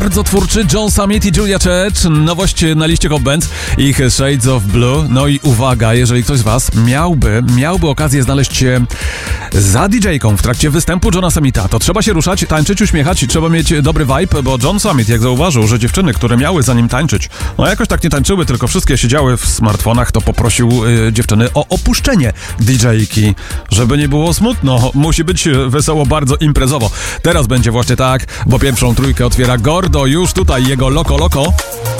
Bardzo twórczy John Summit i Julia Church. Nowość na liście Hot Bands, ich Shades of Blue. No i uwaga, jeżeli ktoś z was miałby okazję znaleźć się za DJ-ką w trakcie występu Johna Summita, to trzeba się ruszać, tańczyć, uśmiechać, trzeba mieć dobry vibe, bo John Summit, jak zauważył, że dziewczyny, które miały za nim tańczyć, no jakoś tak nie tańczyły, tylko wszystkie siedziały w smartfonach, to poprosił dziewczyny o opuszczenie DJ-ki, żeby nie było smutno. Musi być wesoło, bardzo imprezowo. Teraz będzie właśnie tak, bo pierwszą trójkę otwiera Gordo, już tutaj jego Loco Loco.